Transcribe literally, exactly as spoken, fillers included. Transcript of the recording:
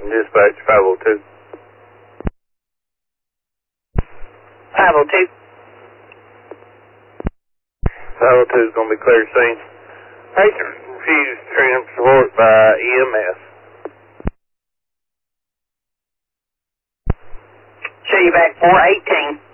Dispatch five oh two. five oh two. five oh two is going to be clear scene. Patient refused transport by E M S. Show you back four eighteen.